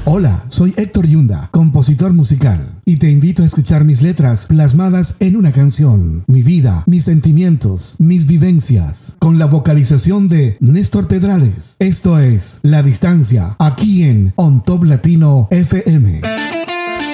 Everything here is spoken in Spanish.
Hola, soy Héctor Yunda, compositor musical, y te invito a escuchar mis letras plasmadas en una canción, mi vida, mis sentimientos, mis vivencias, con la vocalización de Néstor Pedrales. Esto es La Distancia, aquí en On Top Latino FM.